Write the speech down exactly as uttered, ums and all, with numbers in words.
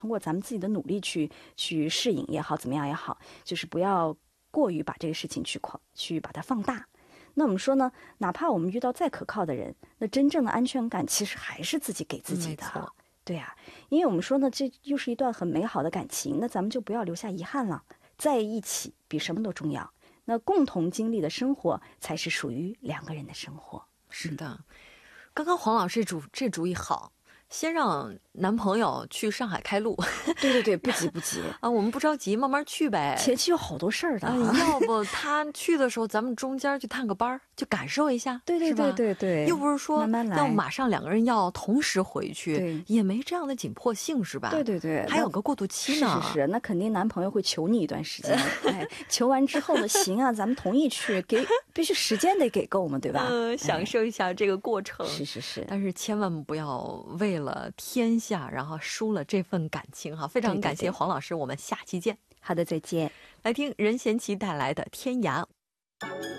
通过咱们自己的努力去去适应也好，怎么样也好，就是不要过于把这个事情去扩去把它放大。那我们说呢，哪怕我们遇到再可靠的人，那真正的安全感其实还是自己给自己的。 没错， 对呀、因为我们说呢，这又是一段很美好的感情，那咱们就不要留下遗憾了。在一起比什么都重要，那共同经历的生活才是属于两个人的生活。 是的，刚刚黄老师主这主意好，先让男朋友去上海开路对对对，不急不急啊，我们不着急，慢慢去呗。 前期有好多事儿的、 啊，要不他去的时候，咱们中间去探个班儿，就感受一下， 对对是吧对对对， 又不是说慢慢来要马上两个人要同时回去， 对也没这样的紧迫性，是吧？ 对对对， 还有个过渡期呢。 是是是，那肯定男朋友会求你一段时间，哎，求完之后呢，行啊，咱们同意去，给必须时间得给够嘛，对吧？ 嗯、享受一下这个过程。 是是是， 但是千万不要为了天下，然后输了这份感情哈。非常感谢黄老师，我们下期见。 好的，再见。 来听任贤齐带来的《天涯》。